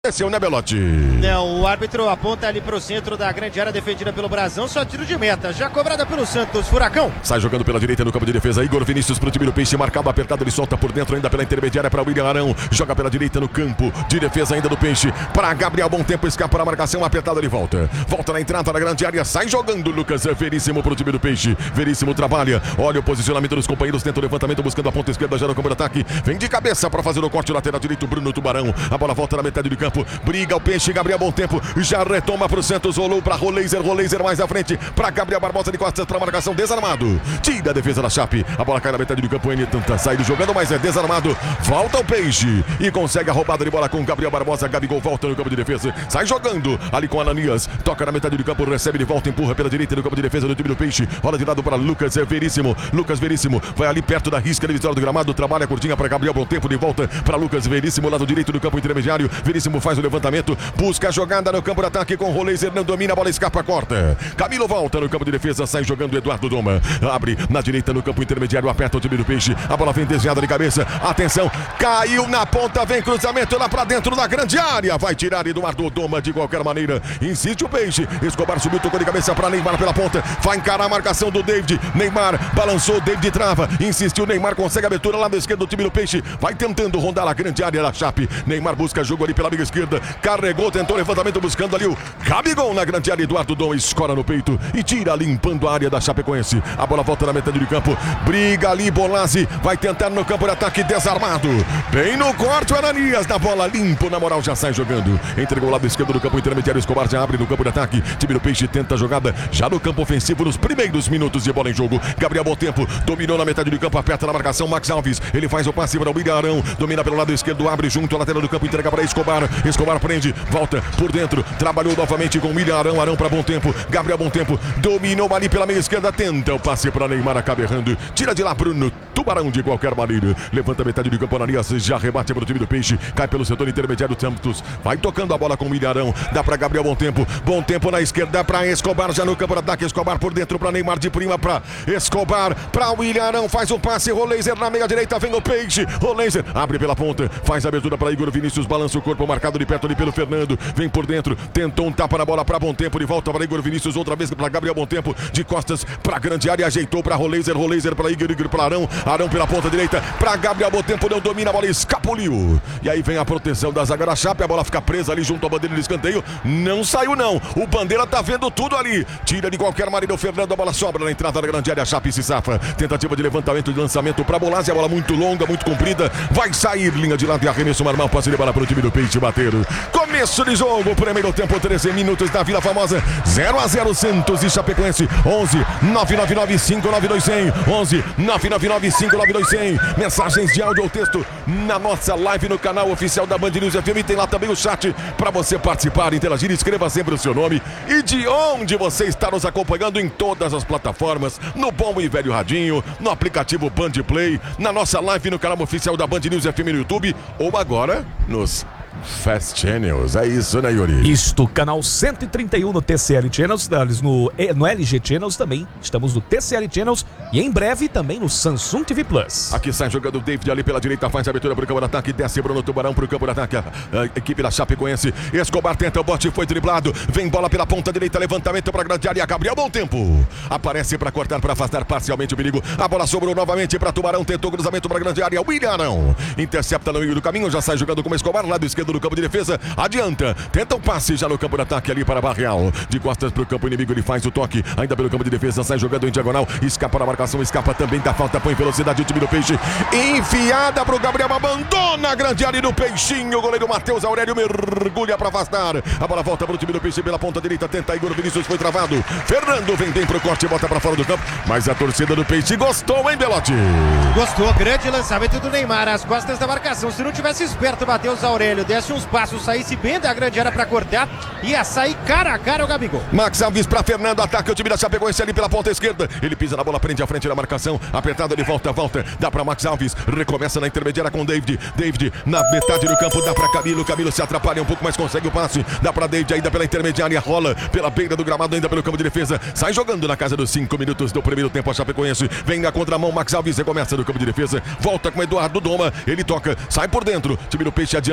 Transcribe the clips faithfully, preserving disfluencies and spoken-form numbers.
Aconteceu, né, Belotti? Não, o árbitro aponta ali para o centro da grande área defendida pelo Brasão, só tiro de meta, já cobrada pelo Santos, Furacão. Sai jogando pela direita no campo de defesa, Igor Vinícius pro time do Peixe, marcado, apertado, ele solta por dentro ainda pela intermediária para William Arão, joga pela direita no campo de defesa ainda do Peixe, para Gabriel, bom tempo, escapa na marcação, apertado, ele volta, volta na entrada da grande área, sai jogando Lucas Veríssimo pro time do Peixe, Veríssimo trabalha, olha o posicionamento dos companheiros, tenta o levantamento, buscando a ponta esquerda, já no campo de ataque, vem de cabeça para fazer o corte lateral direito, Bruno Tubarão, a bola volta na metade do campo, briga o Peixe, Gabriel, bom tempo, já retoma pro Santos, rolou pra Roleiser, Roleiser mais à frente, pra Gabriel Barbosa de costas pra marcação, desarmado, tira a defesa da Chape, a bola cai na metade do campo, N tenta sair jogando, mas é desarmado, volta o Peixe e consegue a roubada de bola com Gabriel Barbosa, Gabigol volta no campo de defesa, sai jogando ali com Ananias, toca na metade do campo, recebe de volta, empurra pela direita no campo de defesa do time do Peixe, rola de lado para Lucas Veríssimo, Lucas Veríssimo vai ali perto da risca divisória do gramado, trabalha a curtinha para Gabriel, bom tempo de volta para Lucas Veríssimo, lado direito do campo intermediário, Veríssimo faz o levantamento, busca a jogada no campo de ataque com Roleiser, não domina, a bola escapa, corta. Camilo volta no campo de defesa, sai jogando Eduardo Doma. Abre na direita no campo intermediário, aperta o time do Peixe. A bola vem desviada de cabeça. Atenção, caiu na ponta, vem cruzamento lá pra dentro da grande área. Vai tirar Eduardo Doma de qualquer maneira. Insiste o Peixe. Escobar subiu, tocou de cabeça pra Neymar pela ponta. Vai encarar a marcação do David. Neymar balançou, David trava. Insistiu, Neymar consegue a abertura lá da esquerda do time do Peixe. Vai tentando rondar a grande área da Chape. Neymar busca jogo ali pela amiga esquerda. Carregou, tentou levantamento buscando ali o Gabigol na grande área, Eduardo Dom escora no peito e tira limpando a área da Chapecoense, a bola volta na metade do campo, briga ali Bolazzi, vai tentar no campo de ataque, desarmado, bem no corte o Ananias, na bola limpo, na moral já sai jogando, entregou o lado esquerdo do campo intermediário, Escobar já abre no campo de ataque, time do Peixe tenta a jogada, já no campo ofensivo nos primeiros minutos de bola em jogo, Gabriel bom tempo, dominou na metade do campo, aperta na marcação, Max Alves, ele faz o passe para o William Arão, domina pelo lado esquerdo, abre junto a lateral do campo, entrega para Escobar, Escobar prende, volta por dentro, trabalhou novamente com William Arão, Arão para bom tempo, Gabriel bom tempo, dominou ali pela meia esquerda, tenta o passe para Neymar, acaba errando, tira de lá Bruno Tubarão de qualquer maneira, levanta a metade do campo, Ananias já rebate para o time do Peixe, cai pelo setor intermediário, Santos vai tocando a bola com William Arão, dá para Gabriel bom tempo, bom tempo na esquerda para Escobar, já no campo de ataque, Escobar por dentro para Neymar de prima, para Escobar, para William Arão, faz o passe, Roleiser na meia direita, vem o Peixe, Roleiser abre pela ponta, faz a abertura para Igor Vinícius, balança o corpo, marcado de perto ali pelo Fernando, vem por dentro, tentou um tapa na bola para bom tempo, de volta para Igor Vinícius, outra vez para Gabriel bom tempo, de costas para grande área, ajeitou para Roleiser, Roleiser para Igor, Igor para Arão, Arão pela ponta direita, para Gabriel bom tempo, não domina, a bola escapuliu, e aí vem a proteção da zaga da Chape, a bola fica presa ali junto à bandeira de escanteio, não saiu não, o Bandeira tá vendo tudo ali, tira de qualquer maneira o Fernando, a bola sobra na entrada da grande área, a Chape se safa, tentativa de levantamento, de lançamento para Bolazzi, a bola muito longa, muito comprida, vai sair, linha de lado e arremesso normal, passe de bola para o time do Peixe bater, começo de jogo, primeiro tempo, treze minutos da Vila Famosa, zero a zero Santos e Chapecoense, onze nove nove nove cinco nove dois zero zero, onze nove nove nove cinco nove dois zero zero, mensagens de áudio ou texto na nossa live no canal oficial da Band News F M, tem lá também o chat para você participar, interagir, escreva sempre o seu nome e de onde você está nos acompanhando em todas as plataformas, no bom e velho radinho, no aplicativo Band Play, na nossa live no canal oficial da Band News F M no YouTube ou agora nos Fast Channels, é isso, né, Yuri? Isto, canal cento e trinta e um no T C L Channels, no, no L G Channels também, estamos no T C L Channels e em breve também no Samsung T V Plus. Aqui sai jogando o David ali pela direita, faz a abertura para o campo de ataque, desce Bruno Tubarão para o campo de ataque, a, a equipe da Chapecoense, Escobar tenta o bote, foi driblado, vem bola pela ponta direita, levantamento para a grande área, Gabriel, bom tempo, aparece para cortar, para afastar parcialmente o perigo, a bola sobrou novamente para Tubarão, tentou cruzamento para a grande área, William Arão, intercepta no meio do caminho, já sai jogando com Escobar, lado esquerdo do campo de defesa, adianta, tenta o um passe já no campo de ataque ali para Barreal, de costas para o campo inimigo, ele faz o toque, ainda pelo campo de defesa, sai jogando em diagonal, escapa na marcação, escapa também da falta, põe velocidade o time do Peixe, enfiada para o Gabriel, abandona a grande área do Peixinho, o goleiro Matheus Aurélio mergulha para afastar, a bola volta para o time do Peixe pela ponta direita, tenta Igor Vinícius, foi travado, Fernando vem bem pro corte, bota para fora do campo, mas a torcida do Peixe gostou, hein, Belotti? Gostou, grande lançamento do Neymar, às costas da marcação, se não tivesse esperto, Matheus Aurélio, desce uns passos, saísse bem da grande área para cortar, ia sair cara a cara o Gabigol. Max Alves para Fernando, ataca o time da Chapecoense ali pela ponta esquerda, ele pisa na bola, prende à frente da marcação, apertado, ele volta, volta, dá para Max Alves, recomeça na intermediária com David, David na metade do campo, dá para Camilo, Camilo se atrapalha um pouco, mas consegue o passe, dá para David ainda pela intermediária, rola pela beira do gramado, ainda pelo campo de defesa, sai jogando na casa dos cinco minutos do primeiro tempo, a Chapecoense vem na contramão, Max Alves recomeça no campo de defesa, volta com Eduardo Doma, ele toca, sai por dentro, time do Peixe adianta suas linhas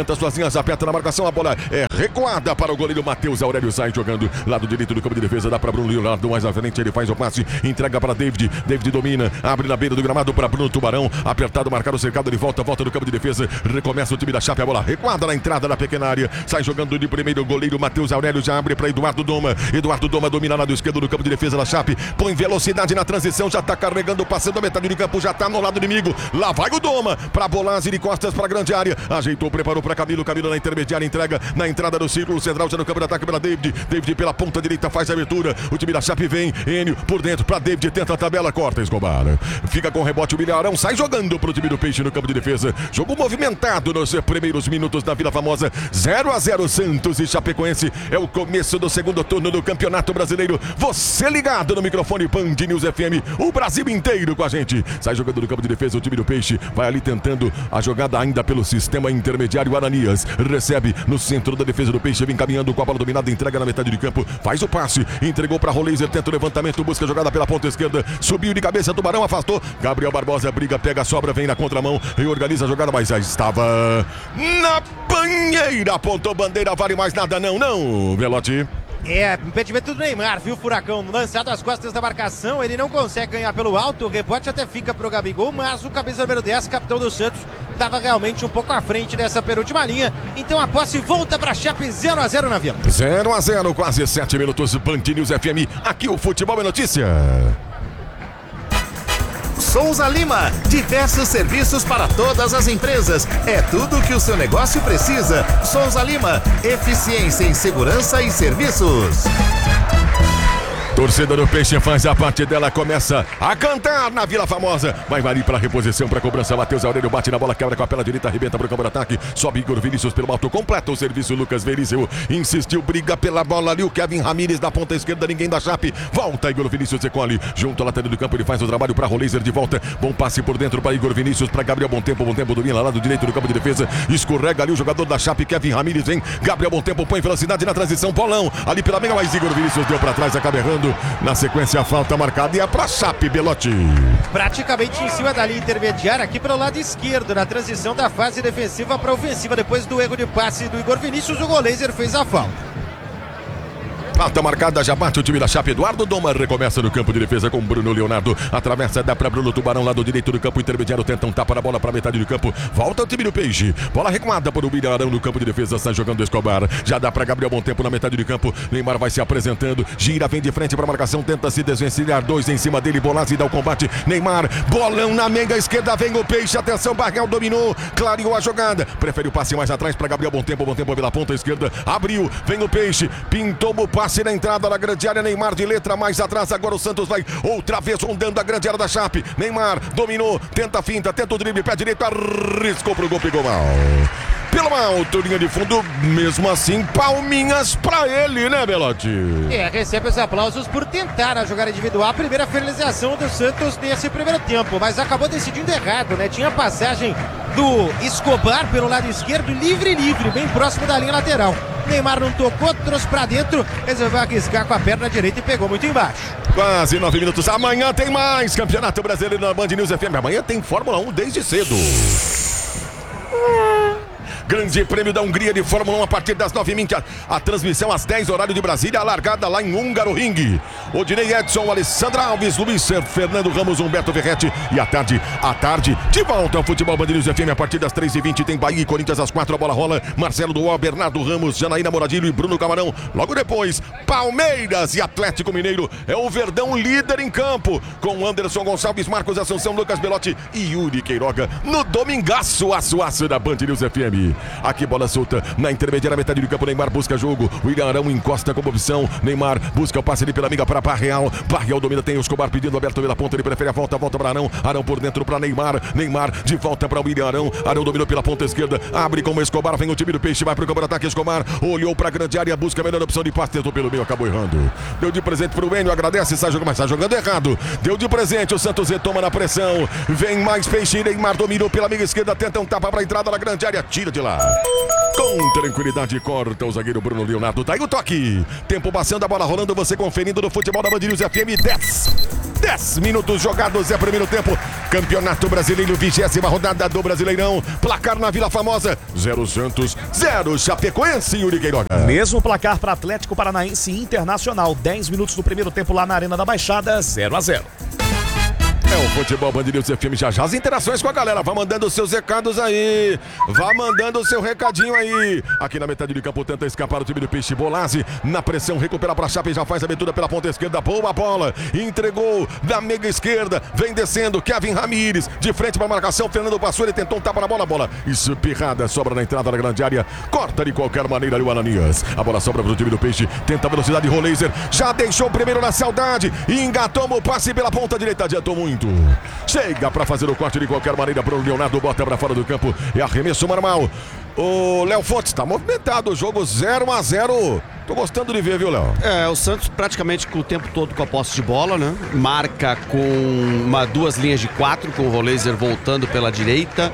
Palminhas aperta na marcação, a bola é recuada para o goleiro Matheus Aurélio, sai jogando lado direito do campo de defesa, dá para Bruno Leonardo, mais à frente ele faz o passe, entrega para David, David domina, abre na beira do gramado para Bruno Tubarão, apertado, marcado, cercado, ele volta, volta no campo de defesa, recomeça o time da Chape, a bola recuada na entrada da pequena área, sai jogando de primeiro o goleiro Matheus Aurélio, já abre para Eduardo Doma, Eduardo Doma domina lado esquerdo do campo de defesa da Chape, põe velocidade na transição, já tá carregando, passando a metade do campo, já tá no lado inimigo, lá vai o Doma, para Bolazzi de costas para a grande área, ajeitou, preparou para Camilo, Camilo na intermediária, entrega na entrada do círculo central, já no campo de ataque para David, David pela ponta direita faz a abertura, o time da Chape vem, Enio por dentro para David, tenta a tabela, corta Escobar, fica com rebote o Milharão, sai jogando pro time do Peixe no campo de defesa, jogo movimentado nos primeiros minutos da Vila Famosa, zero a zero Santos e Chapecoense, é o começo do segundo turno do Campeonato Brasileiro, você ligado no microfone Band News F M, o Brasil inteiro com a gente, sai jogando no campo de defesa o time do Peixe, vai ali tentando a jogada ainda pelo sistema intermediário, Ananias recebe no centro da defesa do Peixe, vem caminhando com a bola dominada, entrega na metade de campo, faz o passe, entregou para Roleiser, tenta o levantamento, busca a jogada pela ponta esquerda, subiu de cabeça, Tubarão afastou, Gabriel Barbosa briga, pega a sobra, vem na contramão, reorganiza a jogada, mas já estava na banheira, apontou bandeira, vale mais nada não, não, Velotti. É, impedimento do Neymar, viu, Furacão? Lançado às costas da marcação, ele não consegue ganhar pelo alto, o rebote até fica pro Gabigol, mas o camisa número dez, capitão do Santos, estava realmente um pouco à frente dessa penúltima linha, então a posse volta pra Chape, zero a zero na Vila. zero a zero, quase sete minutos, Band News F M, aqui o futebol é notícia. Souza Lima, diversos serviços para todas as empresas. É tudo o que o seu negócio precisa. Souza Lima, eficiência em segurança e serviços. Torcida do Peixe faz a parte dela, começa a cantar na Vila Famosa. Vai ali para a reposição, para a cobrança. Matheus Aurélio bate na bola, quebra com a perna direita, arrebenta para o campo de ataque. Sobe Igor Vinícius pelo alto, completa o serviço. Lucas Veríssimo insistiu, briga pela bola ali. O Kevin Ramírez da ponta esquerda, ninguém da Chape. Volta Igor Vinícius, recolhe junto à lateral do campo. Ele faz o trabalho para Roleiser de volta. Bom passe por dentro para Igor Vinícius, para Gabriel Bom Tempo. Bom Tempo domina lá lado direito do campo de defesa. Escorrega ali o jogador da Chape, Kevin Ramírez, vem. Gabriel Bom Tempo põe velocidade na transição. Bolão ali pela meia, mas Igor Vinícius deu para trás, acaba errando. Na sequência, a falta marcada e é para Chape, Belotti. Praticamente em cima da linha intermediária, aqui pelo lado esquerdo, na transição da fase defensiva para ofensiva. Depois do erro de passe do Igor Vinícius, o Roleiser fez a falta. Falta marcada, já bate o time da Chape. Eduardo Doma recomeça no campo de defesa com Bruno Leonardo. Atravessa, dá para Bruno Tubarão, lado direito do campo intermediário. Tenta um tapa na bola para metade do campo. Volta o time do Peixe. Bola recuada para o Milharão no campo de defesa. Sai jogando Escobar. Já dá para Gabriel Bom Tempo na metade do campo. Neymar vai se apresentando. Gira, vem de frente para a marcação. Tenta se desvencilhar. Dois em cima dele. Bolazzi dá o combate. Neymar, bolão na meia esquerda. Vem o Peixe. Atenção, Barreal dominou. Clareou a jogada. Prefere o passe mais atrás para Gabriel Bom Tempo. Bom Tempo pela ponta esquerda. Abriu. Vem o Peixe. Pintou o passe na entrada da grande área, Neymar de letra mais atrás, agora o Santos vai outra vez rondando a grande área da Chape, Neymar dominou, tenta a finta, tenta o drible, pé direito, arriscou pro gol, pegou mal. Pelo alto, linha de fundo, mesmo assim, palminhas pra ele, né, Belotti? É, recebe os aplausos por tentar a jogada individual, a primeira finalização do Santos nesse primeiro tempo, mas acabou decidindo errado, né? Tinha passagem do Escobar pelo lado esquerdo, livre, livre, bem próximo da linha lateral. Neymar não tocou, trouxe pra dentro, resolveu arriscar com a perna direita e pegou muito embaixo. Quase nove minutos, amanhã tem mais Campeonato Brasileiro na Band News F M, amanhã tem Fórmula um desde cedo. Grande Prêmio da Hungria de Fórmula um a partir das nove e vinte. A, a transmissão às dez, horário de Brasília, a largada lá em Húngaro Ring. Odinei Edson, Alessandra Alves, Luiz Fernando Ramos, Humberto Verretti. E à tarde, à tarde, de volta ao Futebol Band News F M. A partir das três e vinte tem Bahia e Corinthians às quatro, a bola rola. Marcelo Duó, Bernardo Ramos, Janaína Moradilho e Bruno Camarão. Logo depois, Palmeiras e Atlético Mineiro. É o Verdão líder em campo, com Anderson Gonçalves, Marcos Assunção, Lucas Belotti e Yuri Queiroga. No domingaço, aço, aço da Band News F M. Aqui bola solta na intermediária, metade do campo. Neymar busca jogo. O William Arão encosta como opção. Neymar busca o passe ali pela amiga para Barreal. Barreal domina, tem o Escobar pedindo aberto pela ponta. Ele prefere a volta, volta para Arão. Arão por dentro para Neymar. Neymar de volta para o William Arão. Arão dominou pela ponta esquerda. Abre com o Escobar. Vem o time do Peixe, vai para o campo de ataque. Escobar olhou para a grande área, busca a melhor opção de passe. Tentou pelo meio, acabou errando. Deu de presente para o Enio, agradece, sai jogando, mas está jogando errado. Deu de presente, o Santos retoma na pressão. Vem mais Peixe. Neymar dominou pela amiga esquerda, tenta um tapa para a entrada da grande área, tira de lá. Com tranquilidade, corta o zagueiro Bruno Leonardo. Tá aí o toque. Tempo passando, a bola rolando, você conferindo no futebol da Band News F M. dez. dez minutos jogados, é primeiro tempo. Campeonato Brasileiro, vigésima rodada do Brasileirão. Placar na Vila Formosa, zero Santos, zero Chapecoense, Yuri Queiroga. Mesmo placar para Atlético Paranaense e Internacional. dez minutos do primeiro tempo lá na Arena da Baixada, zero a zero. É o Futebol Band News F M, já já as interações com a galera. Vá mandando os seus recados aí. Vá mandando o seu recadinho aí. Aqui na metade de campo tenta escapar o time do Peixe. Bolazzi na pressão, recupera pra Chape, já faz a abertura pela ponta esquerda. Boa bola, entregou da mega esquerda. Vem descendo, Kevin Ramires de frente pra marcação. Fernando passou, ele tentou um tapa na bola. Bola espirrada, sobra na entrada da grande área. Corta de qualquer maneira ali o Ananias. A bola sobra pro time do Peixe. Tenta a velocidade, Roleiser. Já deixou o primeiro na saudade. E engatou o passe pela ponta direita. Adiantou muito. Chega para fazer o corte de qualquer maneira para o Leonardo, bota para fora do campo, é arremesso normal. O Léo Fontes está movimentado, o jogo zero a zero. Tô gostando de ver, viu, Léo? É, o Santos praticamente com o tempo todo com a posse de bola, né? Marca com uma, duas linhas de quatro, com o Roleiser voltando pela direita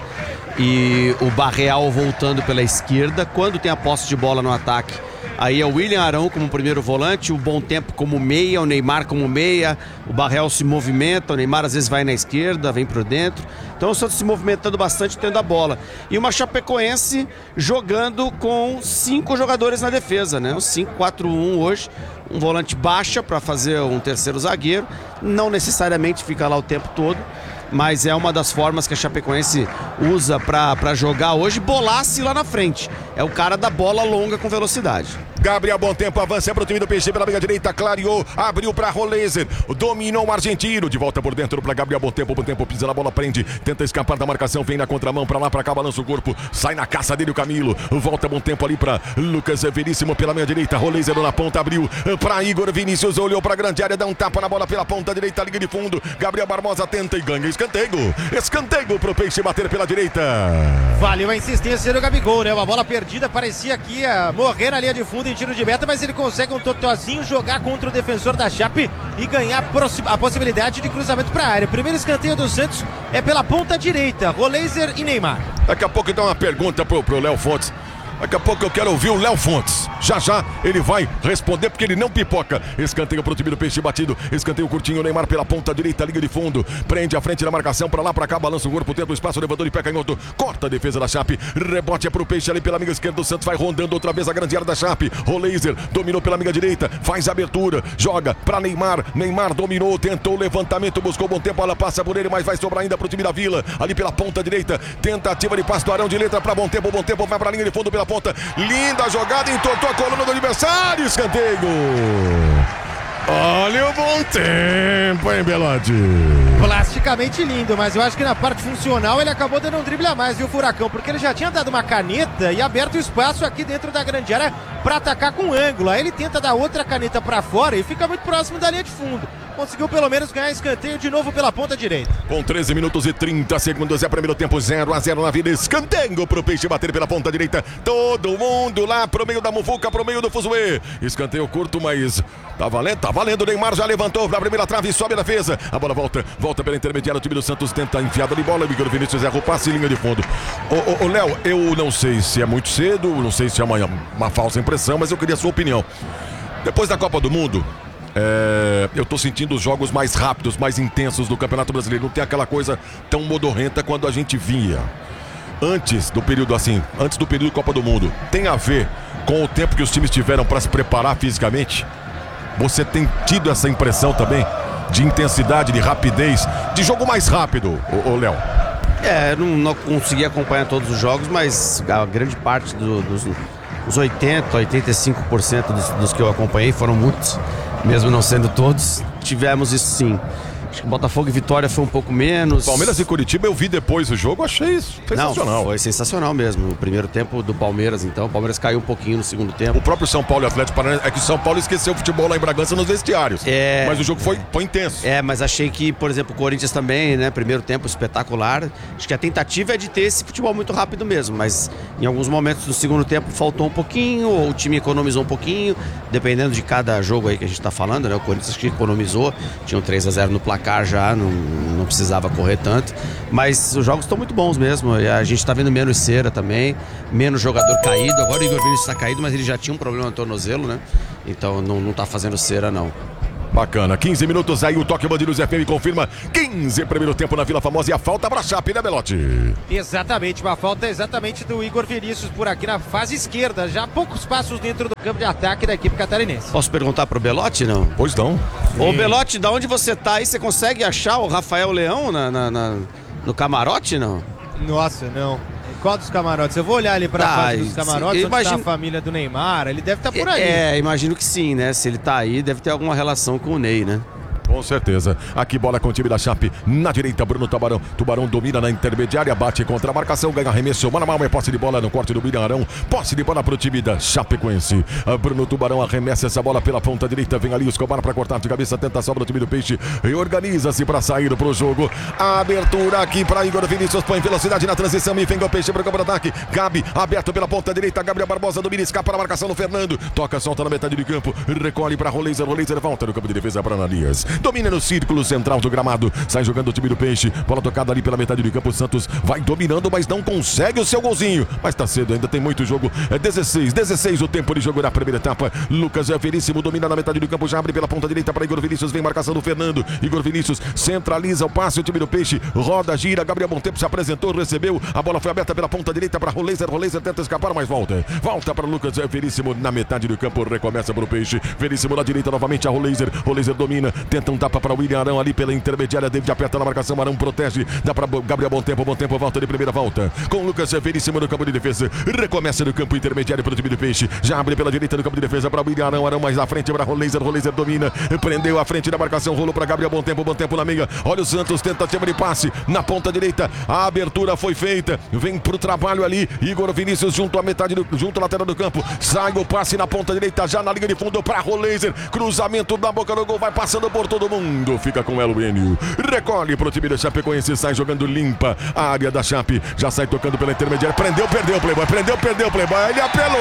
e o Barreal voltando pela esquerda. Quando tem a posse de bola no ataque, aí é o William Arão como primeiro volante, o Bom Tempo como meia, o Neymar como meia, o Barreal se movimenta, o Neymar às vezes vai na esquerda, vem por dentro. Então o Santos se movimentando bastante, tendo a bola. E uma Chapecoense jogando com cinco jogadores na defesa, né? O cinco quatro um hoje, um volante baixa para fazer um terceiro zagueiro, não necessariamente fica lá o tempo todo, mas é uma das formas que a Chapecoense usa para jogar hoje. Bolassi lá na frente, é o cara da bola longa com velocidade. Gabriel Bom Tempo avança para o time do P G pela meia direita, clareou, abriu para Roleiser, dominou o argentino, de volta por dentro para Gabriel Bom Tempo. Bom Tempo pisa na bola, prende, tenta escapar da marcação, vem na contramão, para lá, para cá, balança o corpo, sai na caça dele o Camilo, volta Bom Tempo ali para Lucas Veríssimo pela meia direita, Roleiser na ponta, abriu para Igor Vinícius, olhou para a grande área, dá um tapa na bola pela ponta direita, liga de fundo, Gabriel Barbosa tenta e ganha escanteio, escanteio para o Peixe bater pela direita. Valeu a insistência do Gabigol, né? Uma bola perdida, parecia que ia morrer na linha de fundo em tiro de meta, mas ele consegue um totozinho jogar contra o defensor da Chape e ganhar a possibilidade de cruzamento para a área. Primeiro escanteio do Santos é pela ponta direita, Roleiser e Neymar. Daqui a pouco dá uma pergunta pro, pro Léo Fontes. Daqui a pouco eu quero ouvir o Léo Fontes. Já já ele vai responder porque ele não pipoca. Escanteio pro time do Peixe batido. Escanteio curtinho, Neymar pela ponta direita, liga de fundo. Prende a frente da marcação, pra lá, pra cá, balança o corpo, tenta o espaço, levantou de pé canhoto. Corta a defesa da Chape. Rebote é pro Peixe ali pela amiga esquerda. O Santos vai rondando outra vez a grande área da Chape. Roleiser dominou pela amiga direita, faz a abertura, joga pra Neymar. Neymar dominou, tentou o levantamento, buscou Bom Tempo, ela passa por ele, mas vai sobrar ainda pro time da Vila. Ali pela ponta direita, tentativa de passe do Arão de letra pra Bom Tempo. Bom Tempo vai pra linha de fundo pela ponta. Linda jogada, entortou a coluna do adversário, escanteio. Olha o Bom Tempo, hein, Belotti? Plasticamente lindo, mas eu acho que na parte funcional ele acabou dando um drible a mais, viu, Furacão? Porque ele já tinha dado uma caneta e aberto o espaço aqui dentro da grande área para atacar com ângulo. Aí ele tenta dar outra caneta para fora e fica muito próximo da linha de fundo. Conseguiu pelo menos ganhar escanteio de novo pela ponta direita. Com treze minutos e trinta segundos, é primeiro tempo, zero a zero na vida. Escanteio pro Peixe bater pela ponta direita. Todo mundo lá pro meio da muvuca, pro meio do fuzuê. Escanteio curto, mas tá valendo, tá valendo. O Neymar já levantou na primeira trave e sobe a defesa. A bola volta, volta pela intermediária. O time do Santos tenta enfiada de bola. O Igor Vinícius erra o passe e linha de fundo. Ô, ô, ô Léo, eu não sei se é muito cedo, não sei se é amanhã uma falsa impressão, mas eu queria a sua opinião. Depois da Copa do Mundo, É, eu tô sentindo os jogos mais rápidos, mais intensos do Campeonato Brasileiro. Não tem aquela coisa tão modorrenta quando a gente via antes do período assim, antes do período Copa do Mundo. Tem a ver com o tempo que os times tiveram para se preparar fisicamente? Você tem tido essa impressão também de intensidade, de rapidez, de jogo mais rápido, ô, ô Léo? É, não, não consegui acompanhar todos os jogos, mas a grande parte do, dos os oitenta, oitenta e cinco por cento dos, dos que eu acompanhei foram muitos. Mesmo não sendo todos, tivemos isso sim. Acho que Botafogo e Vitória foi um pouco menos. Palmeiras e Curitiba eu vi depois o jogo, achei sensacional. Não, foi sensacional mesmo. O primeiro tempo do Palmeiras, então. O Palmeiras caiu um pouquinho no segundo tempo. O próprio São Paulo e Atlético Paranaense, é que o São Paulo esqueceu o futebol lá em Bragança nos vestiários. É... Mas o jogo foi, foi intenso. É, mas achei que, por exemplo, o Corinthians também, né? Primeiro tempo espetacular. Acho que a tentativa é de ter esse futebol muito rápido mesmo, mas em alguns momentos do segundo tempo faltou um pouquinho, ou o time economizou um pouquinho, dependendo de cada jogo aí que a gente tá falando, né? O Corinthians acho que economizou, tinha um três a zero no placar já, não, não precisava correr tanto, mas os jogos estão muito bons mesmo. A gente tá vendo menos cera também, menos jogador caído. Agora o Igor Vinícius está caído, mas ele já tinha um problema no tornozelo, né? Então não, não tá fazendo cera não. Bacana, quinze minutos aí, o Toque Band News F M confirma quinze primeiro tempo na Vila Formosa e a falta pra Chape, né, Belotti? Exatamente, uma falta exatamente do Igor Vinícius por aqui na fase esquerda, já poucos passos dentro do campo de ataque da equipe catarinense. Posso perguntar pro Belotti, não? Pois não. Ô, Belotti, da onde você tá aí, você consegue achar o Rafael Leão na, na, na- no camarote, não? Nossa, não. Qual dos camarotes? Eu vou olhar ali pra Tá, fase dos se- camarotes, onde imagino- tá a família do Neymar, ele deve estar por aí. É, imagino que sim, né? Se ele tá aí, deve ter alguma relação com o Ney, né? Com certeza. Aqui bola com o time da Chape. Na direita, Bruno Tubarão. Tubarão domina na intermediária, bate contra a marcação, ganha arremesso. Mano a mano, é posse de bola no corte do William Arão. Posse de bola pro time da Chapecoense. A Bruno Tubarão arremessa essa bola pela ponta direita. Vem ali o Escobar para cortar de cabeça. Tenta a sobra o time do Peixe. E organiza-se para sair pro jogo. A abertura aqui para Igor Vinícius. Põe velocidade na transição. E vem o Peixe para o campo de ataque. Gabi aberto pela ponta direita. Gabriel Barbosa domina, escapa na marcação no Fernando. Toca, solta na metade de campo. Recolhe para Roleiser. Roleiser volta no campo de defesa para Ananias. Domina no círculo central do gramado, sai jogando o time do Peixe, bola tocada ali pela metade do campo. Santos vai dominando, mas não consegue o seu golzinho, mas tá cedo, ainda tem muito jogo. É dezesseis, dezesseis o tempo de jogo na primeira etapa. Lucas é Veríssimo, domina na metade do campo, já abre pela ponta direita para Igor Vinícius, vem marcação do Fernando. Igor Vinícius centraliza o passe, o time do Peixe roda, gira. Gabriel Montempo se apresentou, recebeu, a bola foi aberta pela ponta direita para Roleiser. Roleiser tenta escapar, mas volta, volta para Lucas é Veríssimo na metade do campo, recomeça para o Peixe. Veríssimo na direita novamente a Roleiser. Roleiser domina, tenta um tapa para William Arão ali pela intermediária. David aperta na marcação, Arão protege, dá para Gabriel Montempo. Montempo volta de primeira volta com o Lucas Veríssimo no campo de defesa, recomeça no campo intermediário para o time do Peixe, já abre pela direita no campo de defesa para William Arão. Arão mais à frente para Roleiser. Roleiser domina, prendeu a frente da marcação, rolou para Gabriel Montempo. Montempo na meia, olha o Santos, tentativa de passe na ponta direita, a abertura foi feita, vem pro trabalho ali Igor Vinícius junto à metade do, junto à lateral do campo, sai o passe na ponta direita, já na linha de fundo para Roleiser, cruzamento na boca do gol, vai passando por todo mundo, fica com ela o Enio, recolhe pro time da Chapecoense, sai jogando limpa a área da Chape, já sai tocando pela intermediária, prendeu, perdeu o Playboy, prendeu, perdeu o Playboy, ele apelou,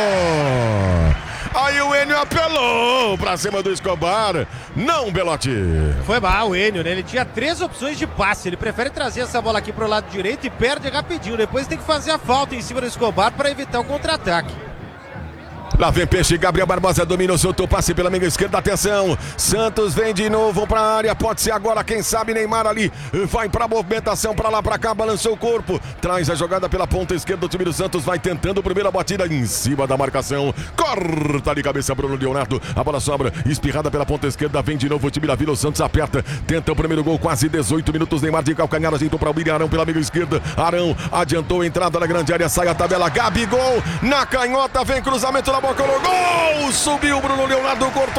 aí o Enio apelou pra cima do Escobar, não, Belotti. Foi mal o Enio, né? Ele tinha três opções de passe, ele prefere trazer essa bola aqui pro lado direito e perde rapidinho, depois tem que fazer a falta em cima do Escobar para evitar o contra-ataque. Lá vem Peixe, Gabriel Barbosa domina, soltou passe pela meia esquerda, atenção, Santos vem de novo pra área, pode ser agora, quem sabe Neymar ali, vai pra movimentação, pra lá, pra cá, balançou o corpo, traz a jogada pela ponta esquerda, o time do Santos vai tentando a primeira batida em cima da marcação, corta de cabeça Bruno Leonardo, a bola sobra, espirrada pela ponta esquerda, vem de novo o time da Vila, o Santos aperta, tenta o primeiro gol, quase dezoito minutos, Neymar de calcanhar, ajeitou pra William Arão pela meia esquerda, Arão adiantou a entrada na grande área, sai a tabela, Gabigol, na canhota, vem cruzamento na boca no gol, subiu Bruno Leonardo, cortou,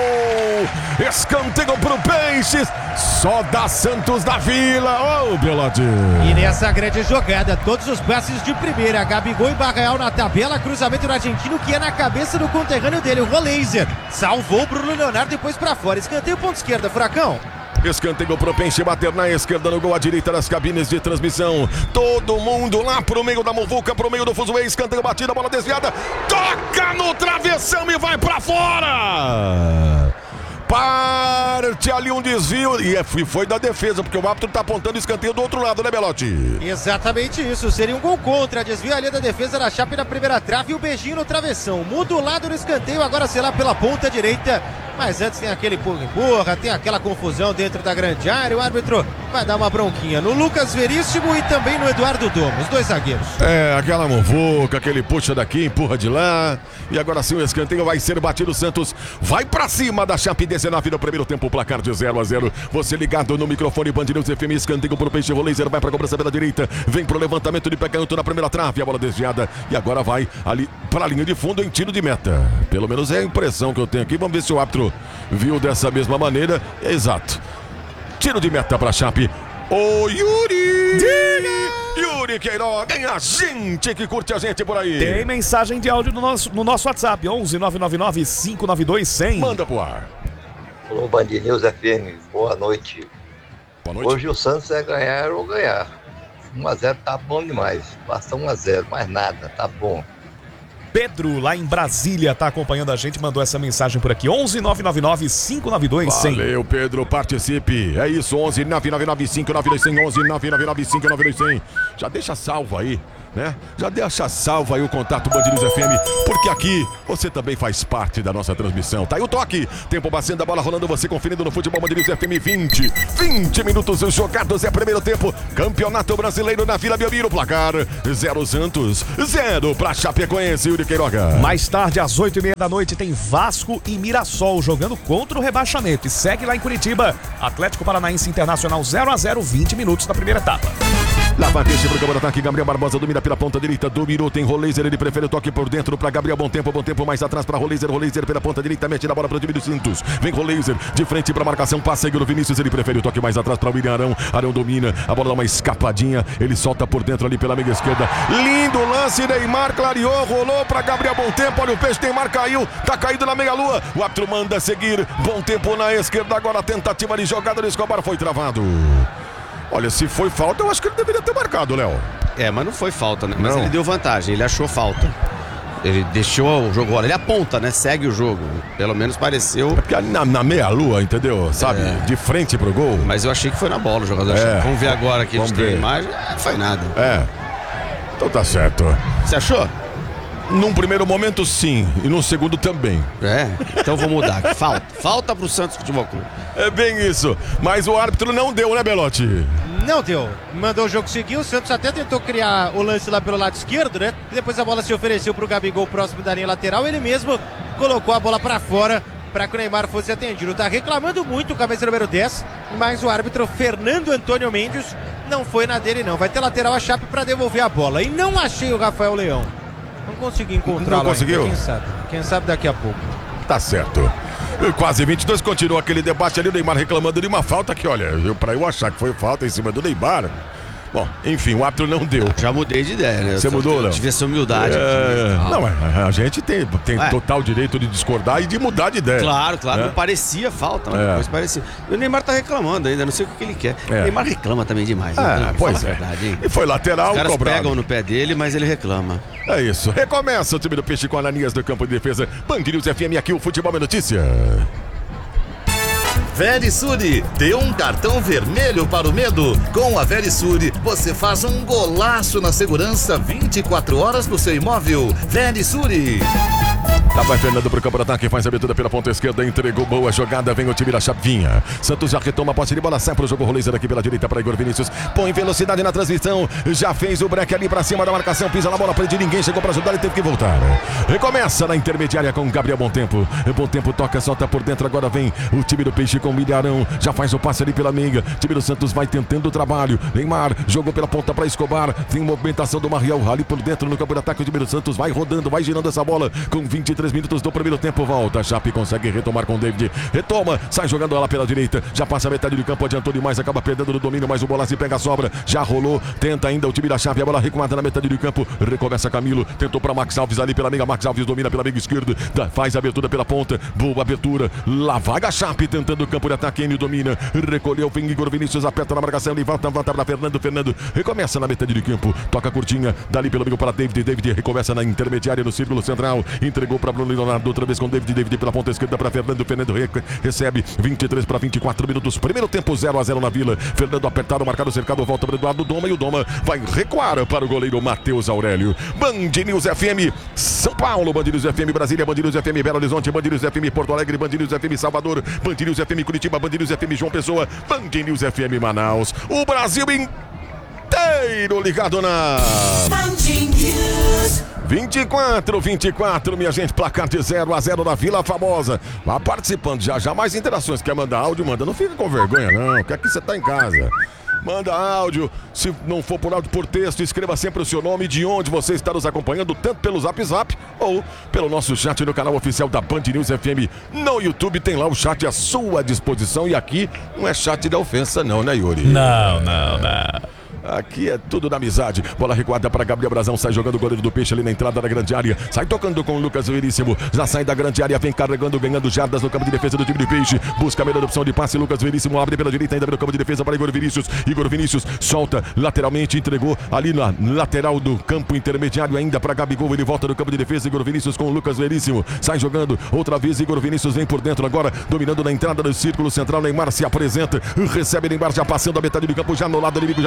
escanteio pro Peixes, só dá Santos da Vila, ô oh, Belotti. E nessa grande jogada, todos os passes de primeira, Gabigol e Barreal na tabela, cruzamento do argentino que é na cabeça do conterrâneo dele, o Roleiser, salvou o Bruno Leonardo depois pra fora, escanteio ponto esquerda, Furacão. Escanteio pro Peixe, bater na esquerda no gol, à direita das cabines de transmissão. Todo mundo lá pro meio da muvuca, pro meio do fuzuê, escanteio batida, bola desviada, toca no travessão e vai pra fora. Parte ali um desvio e foi da defesa, porque o árbitro tá apontando escanteio do outro lado, né, Belotti? Exatamente isso, seria um gol contra, desvio ali da defesa da Chape na primeira trave e o beijinho no travessão. Muda o lado no escanteio, agora sei lá pela ponta direita, mas antes tem aquele empurra-empurra, tem aquela confusão dentro da grande área, o árbitro vai dar uma bronquinha no Lucas Veríssimo e também no Eduardo Domo, os dois zagueiros. É, aquela muvuca, aquele puxa daqui, empurra de lá, e agora sim o escanteio vai ser batido, o Santos vai pra cima da Chape, dezenove no primeiro tempo, placar de zero a zero, você ligado no microfone Band News F M, escanteio pro Peixe, Roleiser vai pra cobrança pela direita, vem pro levantamento de pé canto na primeira trave, a bola desviada, e agora vai ali pra linha de fundo em tiro de meta, pelo menos é a impressão que eu tenho aqui, vamos ver se o árbitro viu dessa mesma maneira, exato, tiro de meta pra Chape, ô Yuri! Diga! Yuri Queiroga, tem a gente que curte a gente por aí. Tem mensagem de áudio no nosso, no nosso WhatsApp, onze nove nove nove cinco nove dois cem. Manda pro ar. Alô, Band News F M, boa noite. Boa noite. Hoje o Santos é ganhar ou ganhar. um a zero tá bom demais, basta um a zero, mais nada, tá bom. Pedro, lá em Brasília, tá acompanhando a gente, mandou essa mensagem por aqui, onze nove nove nove cinco nove dois cem. Valeu, Pedro, participe. É isso, onze nove nove nove cinco nove dois cem, onze nove nove nove cinco nove dois cem. Já deixa salvo aí né? Já deixa salvo aí o contato Band News F M, porque aqui você também faz parte da nossa transmissão. Tá aí o toque, tempo batendo, a bola rolando, você conferindo no Futebol Band News F M. vinte, vinte minutos jogados, é primeiro tempo, Campeonato Brasileiro na Vila Belmiro, placar zero Santos, zero pra Chapecoense. Yuri Queiroga. Mais tarde, às oito e meia da noite, tem Vasco e Mirassol jogando contra o rebaixamento. E segue lá em Curitiba, Atlético Paranaense Internacional zero a zero, vinte minutos da primeira etapa. Lava deixa pro campo de ataque, Gabriel Barbosa domina pela ponta direita, dominou, tem Roleiser, ele prefere o toque por dentro para Gabriel, bom tempo, bom tempo, mais atrás para Roleiser, Roleiser pela ponta direita, mete na bola para o time do Santos, vem Roleiser, de frente para marcação, passa Igor Vinícius, ele prefere o toque mais atrás para o William Arão, Arão domina, a bola dá uma escapadinha, ele solta por dentro ali pela meia esquerda, lindo lance, Neymar clareou, rolou para Gabriel, bom tempo, olha o peixe, Neymar caiu, tá caído na meia lua, o árbitro manda seguir, bom tempo na esquerda, agora a tentativa de jogada do Escobar foi travado. Olha, se foi falta, eu acho que ele deveria ter marcado, Léo. É, mas não foi falta, né? Mas não. Ele deu vantagem, ele achou falta. Ele deixou o jogo, ele aponta, né? Segue o jogo. Pelo menos pareceu. É porque na, na meia-lua, entendeu? Sabe? É. De frente pro gol. Mas eu achei que foi na bola o jogador. É. Vamos ver agora que a gente Vamos tem ver. a imagem. Não foi nada. É. Então tá certo. Você achou? Num primeiro momento, sim. E num segundo também. É. Então vou mudar. Falta. Falta pro Santos Futebol Clube. É bem isso. Mas o árbitro não deu, né, Belotti? Não deu. Mandou o jogo seguir. O Santos até tentou criar o lance lá pelo lado esquerdo, né? Depois a bola se ofereceu pro Gabigol próximo da linha lateral. Ele mesmo colocou a bola pra fora para que o Neymar fosse atendido. Tá reclamando muito o cabeça número dez, mas o árbitro Fernando Antônio Mendes não foi na dele, não. Vai ter lateral a Chape para devolver a bola. E não achei o Rafael Leão. Não consegui encontrar. Não conseguiu? Ainda. Quem sabe? Quem sabe daqui a pouco. Tá certo. Quase vinte e dois, continua aquele debate ali, o Neymar reclamando de uma falta que, olha, eu, pra eu achar que foi falta em cima do Neymar. Bom, enfim, o árbitro não deu. Já mudei de ideia, né? Você mudou, Léo? Tive essa humildade. É... aqui. Não, mas a gente tem, tem Ué. total direito de discordar e de mudar de ideia. Claro, claro. É. Não parecia falta, mas É. depois parecia. E o Neymar tá reclamando ainda, não sei o que ele quer. É. O Neymar reclama também demais. Ah, né? pois Fala é. a verdade, hein? E foi lateral, Os caras cobrado. pegam no pé dele, mas ele reclama. É isso. Recomeça o time do Peixe com Ananias do campo de defesa. Band News F M, aqui o Futebol é Notícia. Verisure, dê um cartão vermelho para o medo. Com a Verisure, você faz um golaço na segurança vinte e quatro horas no seu imóvel. Verisure. Lá vai Fernando pro campo de ataque, faz a abertura pela ponta esquerda, entregou boa jogada, vem o time da Chapinha. Santos já retoma a posse de bola, sai pro jogo, Roleiser aqui pela direita para Igor Vinícius, põe velocidade na transmissão, já fez o break ali pra cima da marcação, pisa na bola, prende ninguém, chegou pra ajudar e teve que voltar. Recomeça na intermediária com Gabriel Bom Tempo, Bom Tempo toca, solta por dentro, agora vem o time do Peixe com o Milharão, já faz o passe ali pela meia, o time do Santos vai tentando o trabalho, Neymar jogou pela ponta pra Escobar, tem movimentação do Mariel, ali por dentro no campo de ataque, o time do Santos vai rodando, vai girando essa bola com vinte e três minutos do primeiro tempo, volta, Chape consegue retomar com o David, retoma, sai jogando ela pela direita, já passa a metade do campo, adiantou demais, acaba perdendo no domínio, mas o Bolassi pega a sobra, já rolou, tenta ainda o time da Chape, a bola recuada na metade do campo, recomeça Camilo, tentou para Max Alves ali pela meia, Max Alves domina pela meia esquerda, dá, faz a abertura pela ponta, boa abertura, lá vai a Chape tentando o campo de ataque, ele domina, recolheu, vem Igor Vinícius, aperta na marcação, ele volta, volta para Fernando, Fernando recomeça na metade do campo, toca curtinha, dali pelo meio para David, David recomeça na intermediária no círculo central, entregou para Bruno Leonardo, outra vez com David, David pela ponta esquerda para Fernando, Fernando re recebe vinte e três para vinte e quatro minutos, primeiro tempo zero a zero na Vila, Fernando apertado, marcado, cercado, volta para Eduardo Doma e o Doma vai recuar para o goleiro Matheus Aurélio. Band News F M São Paulo, Band News F M Brasília, Band News F M Belo Horizonte, Band News F M Porto Alegre, Band News F M Salvador, Band News F M Curitiba, Band News F M João Pessoa, Band News F M Manaus, o Brasil inteiro ligado na vinte e quatro, vinte e quatro, minha gente, placar de zero a zero na Vila Famosa. Vá participando, já já mais interações. Quer mandar áudio, manda. Não fica com vergonha, não. Quer que você tá em casa. Manda áudio, se não for por áudio, por texto, escreva sempre o seu nome, de onde você está nos acompanhando, tanto pelo Zap Zap ou pelo nosso chat no canal oficial da Band News F M. No YouTube tem lá o chat à sua disposição e aqui não é chat de ofensa não, né, Yuri? Não, não, não. Aqui é tudo na amizade. Bola recuada para Gabriel Brazão. Sai jogando o goleiro do Peixe ali na entrada da grande área. Sai tocando com o Lucas Veríssimo. Já sai da grande área. Vem carregando, ganhando jardas no campo de defesa do time do Peixe. Busca a melhor opção de passe. Lucas Veríssimo abre pela direita ainda no campo de defesa para Igor Vinícius. Igor Vinícius solta lateralmente. Entregou ali na lateral do campo intermediário ainda para Gabigol. Ele volta no campo de defesa. Igor Vinícius com o Lucas Veríssimo. Sai jogando outra vez. Igor Vinícius vem por dentro agora. Dominando na entrada do círculo central. Neymar se apresenta. Recebe Neymar já passando a metade do campo. Já no lado inimigo, já no campo da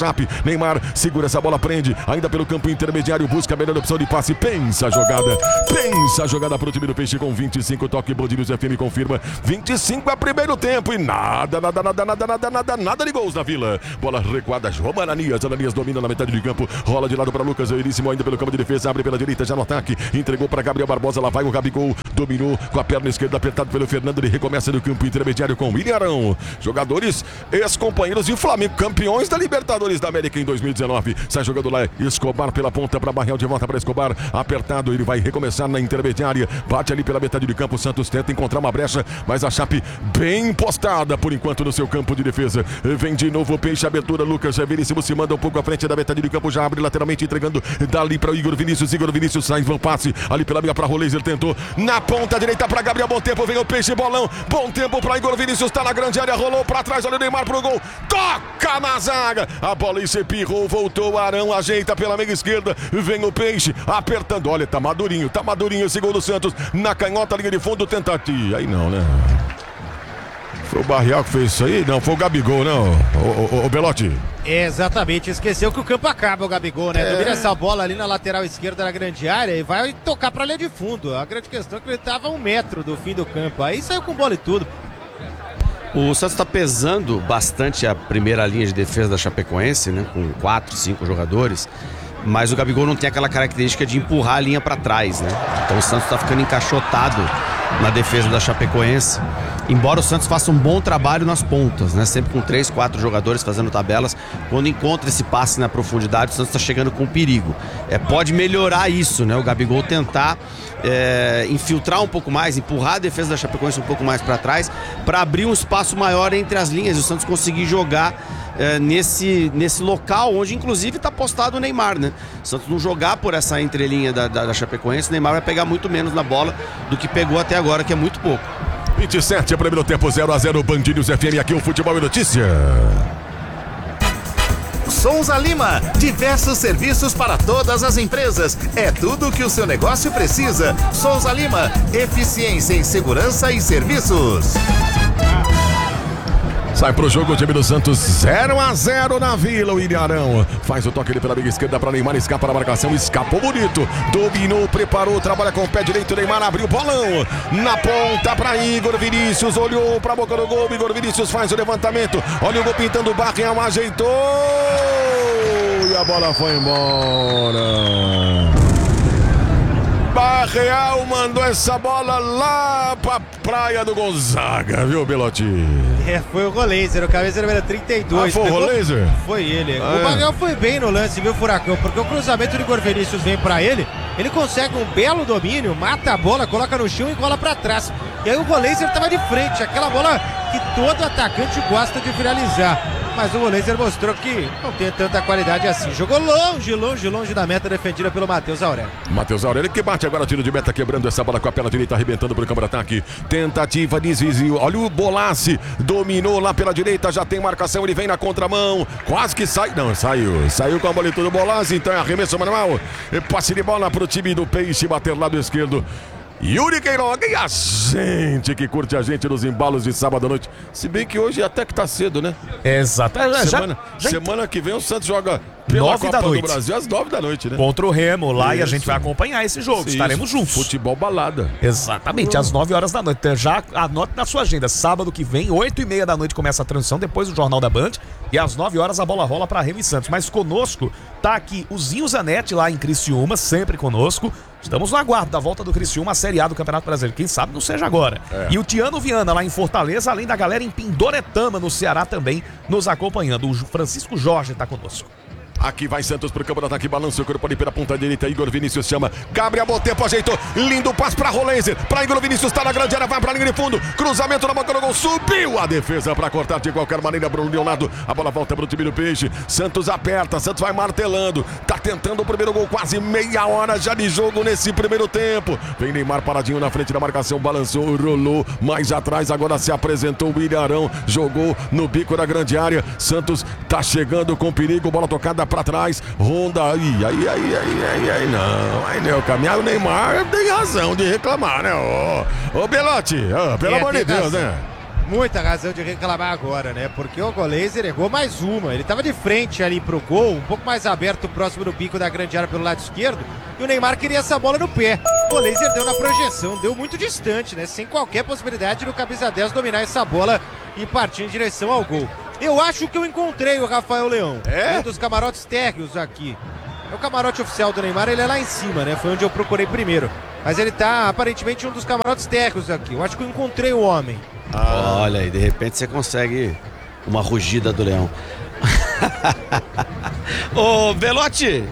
Chape. Neymar segura essa bola, prende. Ainda pelo campo intermediário, busca a melhor opção de passe. Pensa a jogada. Pensa a jogada pro time do Peixe com vinte e cinco. Toque, Band News F M confirma. vinte e cinco é primeiro tempo e nada, nada, nada, nada, nada, nada, nada de gols na Vila. Bola recuada, João Ananias. Ananias domina na metade de campo. Rola de lado para Lucas Veríssimo, ainda pelo campo de defesa. Abre pela direita, já no ataque. Entregou para Gabriel Barbosa. Lá vai o Gabigol. Dominou com a perna esquerda, apertado pelo Fernando. Ele recomeça no campo intermediário com William Arão. Jogadores, ex-companheiros e o Flamengo, campeões da Libertadores da América em dois mil e dezenove. Sai jogando lá, Escobar pela ponta para Barreal, de volta para Escobar. Apertado, ele vai recomeçar na intermediária. Bate ali pela metade do campo. Santos tenta encontrar uma brecha, mas a Chape bem postada por enquanto no seu campo de defesa. Vem de novo o Peixe, abertura. Lucas Veríssimo se manda um pouco à frente da metade do campo. Já abre lateralmente, entregando dali para o Igor Vinícius. Igor Vinícius sai, vão passe ali pela meia para Roleiser. Tentou na ponta direita para Gabriel. Bom tempo, vem o Peixe, bolão. Bom tempo para Igor Vinícius, tá na grande área, rolou para trás. Olha o Neymar pro gol. Toca na zaga. A bola se pirrou, voltou. Arão ajeita pela meia esquerda. Vem o Peixe apertando. Olha, tá madurinho, tá madurinho esse gol do Santos. Na canhota, linha de fundo, tentativa. Aí não, né? Foi o Barreal que fez isso aí? Não, foi o Gabigol, não, o, o, o Belotti. Exatamente, esqueceu que o campo acaba, o Gabigol, né? É. Domina essa bola ali na lateral esquerda da grande área e vai tocar pra linha de fundo. A grande questão é que ele tava a um metro do fim do campo. Aí saiu com bola e tudo. O Santos está pesando bastante a primeira linha de defesa da Chapecoense, né? Com quatro, cinco jogadores. Mas o Gabigol não tem aquela característica de empurrar a linha para trás, né? Então o Santos está ficando encaixotado na defesa da Chapecoense. Embora o Santos faça um bom trabalho nas pontas, né? Sempre com três, quatro jogadores fazendo tabelas. Quando encontra esse passe na profundidade, o Santos está chegando com perigo. É, pode melhorar isso, né? O Gabigol tentar é, infiltrar um pouco mais, empurrar a defesa da Chapecoense um pouco mais para trás, para abrir um espaço maior entre as linhas e o Santos conseguir jogar é, nesse, nesse local onde inclusive está postado o Neymar, né? O Santos não jogar por essa entrelinha da, da, da Chapecoense, o Neymar vai pegar muito menos na bola do que pegou até agora, que é muito pouco. vinte e sete, primeiro tempo, zero a zero, Band News F M, aqui o Futebol e Notícia. Souza Lima, diversos serviços para todas as empresas. É tudo o que o seu negócio precisa. Souza Lima, eficiência em segurança e serviços. Sai pro jogo o time do Santos, zero a zero na Vila. O Ilharão faz o toque ali pela meia esquerda para Neymar, escapa na marcação, escapou bonito, dominou, preparou, trabalha com o pé direito. Neymar abriu o bolão na ponta para Igor Vinícius, olhou para a boca do gol. Igor Vinícius faz o levantamento, olha o gol pintando, o Barreal ajeitou e a bola foi embora. Barreal mandou essa bola lá pra praia do Gonzaga, viu, Belotti? É, foi o Roleiser, o camisa número trinta e dois. Ah, foi o Pegou... Roleiser? Foi ele. Ah, o Barreal foi bem no lance, viu, Furacão? Porque o cruzamento do Igor Vinícius vem pra ele, ele consegue um belo domínio, mata a bola, coloca no chão e cola pra trás. E aí o Roleiser tava de frente, aquela bola que todo atacante gosta de finalizar. Mas o Roleiser mostrou que não tem tanta qualidade assim. Jogou longe, longe, longe da meta defendida pelo Matheus Aurélio. Matheus Aurélio que bate agora, tiro de meta, quebrando essa bola com a perna direita, arrebentando pro campo de ataque. Tentativa, desvio. Olha o Bolassi, dominou lá pela direita, já tem marcação, ele vem na contramão. Quase que sai. Não, saiu. Saiu com a bola e tudo. Bolassi, então é arremesso manual. Passe de bola pro time do Peixe, bater lado esquerdo. Yuri Queiroga e a gente que curte a gente nos embalos de sábado à noite. Se bem que hoje até que tá cedo, né? Exato. Já, Semana, já... semana que vem o Santos joga pela nove Copa da noite do Brasil às nove da noite, né? Contra o Remo lá. Isso. E a gente vai acompanhar esse jogo. Isso. Estaremos juntos. Futebol balada. Exatamente, às nove horas da noite. Já anote na sua agenda. Sábado que vem, oito e meia da noite começa a transmissão, depois do Jornal da Band. E às nove horas a bola rola para Remo e Santos. Mas conosco tá aqui o Zinho Zanetti lá em Criciúma, sempre conosco. Estamos no aguardo da volta do Criciúma, a Série A do Campeonato Brasileiro. Quem sabe não seja agora. É. E o Tiano Viana lá em Fortaleza, além da galera em Pindoretama, no Ceará, também nos acompanhando. O Francisco Jorge está conosco. Aqui vai Santos pro campo do ataque, balança o corpo ali pela ponta direita, Igor Vinícius chama, Gabriel Botempo ajeitou, lindo passe pra Roleiser, pra Igor Vinícius, tá na grande área, vai pra linha de fundo, cruzamento na boca do gol, subiu a defesa pra cortar de qualquer maneira, Bruno Leonardo, a bola volta pro time do Peixe, Santos aperta, Santos vai martelando, tá tentando o primeiro gol, quase meia hora já de jogo nesse primeiro tempo, vem Neymar paradinho na frente da marcação, balançou, rolou, mais atrás, agora se apresentou o Ilharão, jogou no bico da grande área, Santos tá chegando com perigo, bola tocada pra trás, Honda, aí, aí, aí, aí, aí, aí, não, aí, né, o caminhar, o Neymar tem razão de reclamar, né, ô, ô Belotti, oh, pelo é, amor de Deus, razão. né? muita razão de reclamar agora, né? Porque o Goleiser errou mais uma. Ele tava de frente ali pro gol, um pouco mais aberto, próximo do bico da grande área pelo lado esquerdo. E o Neymar queria essa bola no pé. O Goleiser deu na projeção, deu muito distante, né? Sem qualquer possibilidade do camisa dez dominar essa bola e partir em direção ao gol. Eu acho que eu encontrei o Rafael Leão. É? Um dos camarotes térreos aqui. É o camarote oficial do Neymar, ele é lá em cima, né? Foi onde eu procurei primeiro. Mas ele tá aparentemente em um dos camarotes térreos aqui. Eu acho que eu encontrei o homem. Ah. Olha aí, de repente você consegue uma rugida do leão. Ô, Belotti,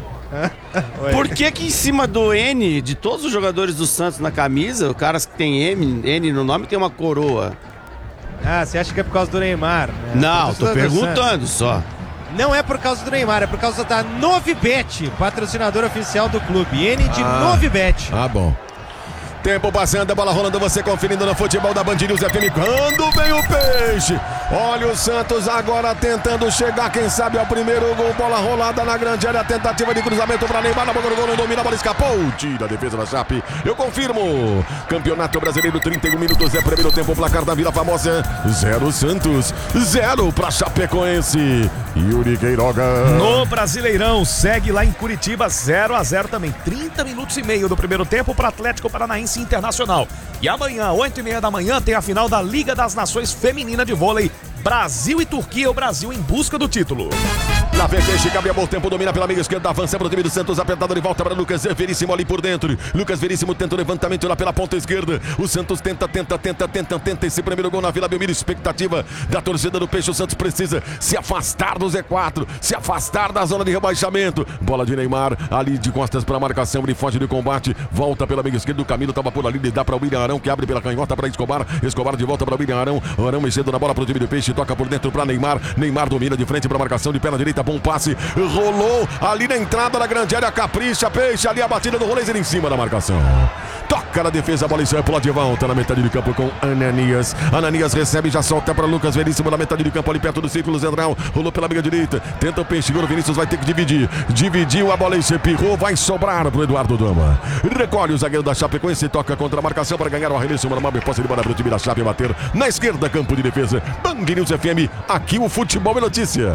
por que que em cima do N, de todos os jogadores do Santos na camisa, o cara que tem M, N no nome tem uma coroa? Ah, você acha que é por causa do Neymar? Né? Não, tô perguntando só. Não é por causa do Neymar, é por causa da Novibet, patrocinador oficial do clube. N de Ah. Novibet. Ah, bom. Tempo passando, a bola rolando, você conferindo no futebol da Band News F M. Quando vem o peixe? Olha o Santos agora tentando chegar, quem sabe, ao primeiro gol. Bola rolada na grande área, tentativa de cruzamento para Neymar, na boca do gol, não domina, a bola escapou. Tira a defesa da Chape, eu confirmo. Campeonato Brasileiro, trinta e um minutos, é primeiro tempo, placar da Vila Famosa. Zero Santos, zero para Chapecoense. Yuri Queiroga. No Brasileirão, segue lá em Curitiba, zero a zero também. trinta minutos e meio do primeiro tempo para Atlético Paranaense Internacional. E amanhã, oito e meia da manhã, tem a final da Liga das Nações Feminina de Vôlei. Brasil e Turquia, o Brasil em busca do título. Lá vem Peixe, Gabriel, bom tempo, domina pela meia esquerda, avança para o time do Santos, apertado de volta para Lucas Veríssimo ali por dentro. Lucas Veríssimo tenta o levantamento lá pela ponta esquerda. O Santos tenta, tenta, tenta, tenta, tenta esse primeiro gol na Vila Belmiro. Expectativa da torcida do Peixe. O Santos precisa se afastar do Z quatro, se afastar da zona de rebaixamento. Bola de Neymar, ali de costas para a marcação, ele foge de combate, volta pela meia esquerda. O Camilo estava por ali, ele dá para o William Arão, que abre pela canhota para Escobar. Escobar de volta para o William Arão. Arão mexendo na bola para o time do Peixe, toca por dentro para Neymar. Neymar domina de frente para a marcação, de perna direita, bom passe. Rolou ali na entrada da grande área, capricha, Peixe, ali a batida do Roleiser em cima da marcação. Toca na defesa, a bola sai pula de volta na metade do campo com Ananias. Ananias recebe, já solta para Lucas Veríssimo na metade do campo, ali perto do círculo central. Rolou pela meia direita, tenta o Peixe, o Vinícius vai ter que dividir. Dividiu a bola e se pirrou, vai sobrar pro Eduardo Dama. Recolhe o zagueiro da Chapecoense, toca contra a marcação para ganhar o arremesso. Normal, posse de bola pro time da Chape bater na esquerda, campo de defesa. Band News F M, aqui o futebol é notícia.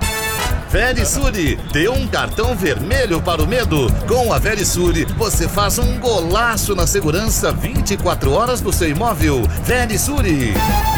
Verisure, dê um cartão vermelho para o medo. Com a Verisure, você faz um golaço na segurança vinte e quatro horas do seu imóvel. Verisure.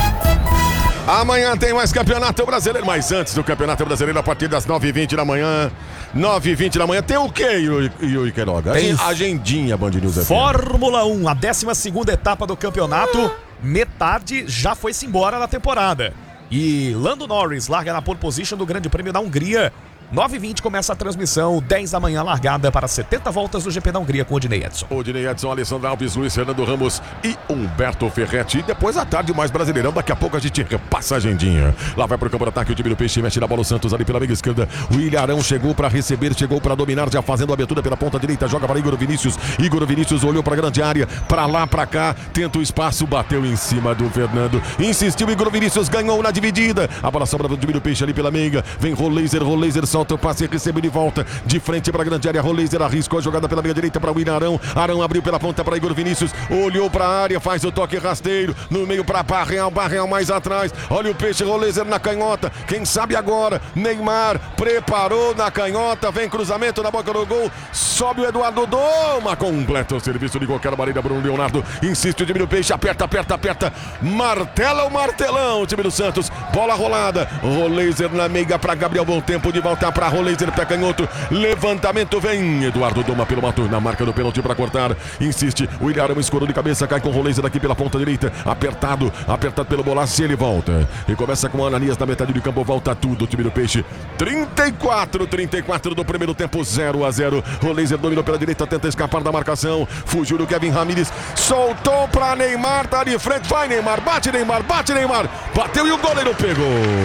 Amanhã tem mais Campeonato Brasileiro, mas antes do Campeonato Brasileiro, a partir das nove e vinte da manhã, nove e vinte da manhã, tem o quê, Yuri Queiroga? Tem agendinha, Band News F M. Fórmula um, a décima segunda etapa do campeonato, metade já foi-se embora da temporada. E Lando Norris larga na pole position do Grande Prêmio da Hungria. nove e vinte começa a transmissão, dez da manhã largada para setenta voltas do G P da Hungria com o Odinei Edson. Odinei Edson, Alessandro Alves, Luiz Fernando Ramos e Humberto Ferretti. E depois à tarde mais Brasileirão, daqui a pouco a gente repassa a agendinha. Lá vai pro campo de ataque o time do Peixe, mexe na bola o Santos ali pela meia esquerda. O Ilharão chegou para receber, chegou para dominar, já fazendo a abertura pela ponta direita, joga para Igor Vinícius. Igor Vinícius olhou para a grande área, para lá, para cá, tenta o espaço, bateu em cima do Fernando. Insistiu, Igor Vinícius ganhou na dividida. A bola sobra do time do Peixe ali pela meia. Vem Roleiser, Roleiser solta o passe, recebe de volta, de frente para a grande área. Roleiser arriscou a jogada pela meia direita para o William Arão. Arão abriu pela ponta para Igor Vinícius, olhou para a área, faz o toque rasteiro, no meio para Barreal, Barreal mais atrás. Olha o Peixe, Roleiser na canhota. Quem sabe agora? Neymar preparou na canhota, vem cruzamento na boca do gol, sobe o Eduardo Doma, completa o serviço de qualquer maneira. Bruno Leonardo insiste, o time do Peixe aperta, aperta, aperta, martela o martelão, o time do Santos. Bola rolada, Roleiser na meia para Gabriel, bom tempo de voltar para Roleiser, pé canhoto, levantamento, vem Eduardo Doma pelo mato, na marca do pênalti para cortar, insiste, o William Arão escorou de cabeça, cai com o Roleiser aqui pela ponta direita, apertado, apertado pelo Bolassi, ele volta, e começa com o Ananias na metade do campo, volta tudo, o time do Peixe, trinta e quatro, trinta e quatro do primeiro tempo, zero a zero, Roleiser dominou pela direita, tenta escapar da marcação, fugiu do Kevin Ramírez, soltou para Neymar, tá de frente, vai Neymar, bate Neymar, bate Neymar, bateu e o goleiro pegou.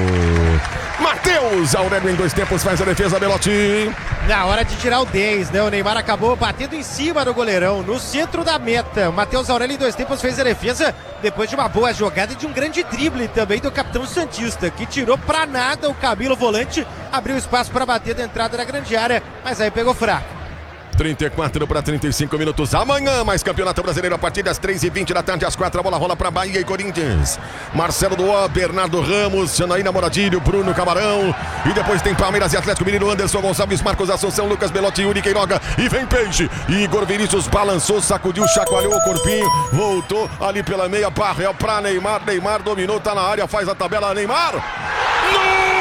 Matheus Aurélio em dois tempos faz a defesa, Belotti. Na hora de tirar o dez, né? O Neymar acabou batendo em cima do goleirão, no centro da meta. O Matheus Aurélio em dois tempos fez a defesa depois de uma boa jogada e de um grande drible também do capitão santista, que tirou pra nada o Camilo volante, abriu espaço para bater da entrada da grande área, mas aí pegou fraco. trinta e quatro para trinta e cinco minutos. Amanhã, mais Campeonato Brasileiro a partir das três e vinte da tarde, às quatro. A bola rola para Bahia e Corinthians. Marcelo Duó, Bernardo Ramos, Janaína Moradilho, Bruno Camarão. E depois tem Palmeiras e Atlético Mineiro, Anderson Gonçalves, Marcos Assunção, Lucas Belotti, Yuri Queiroga. E vem Peixe. Igor Vinícius balançou, sacudiu, chacoalhou o corpinho. Voltou ali pela meia, Parreal para Neymar. Neymar dominou, tá na área, faz a tabela. Neymar! Não!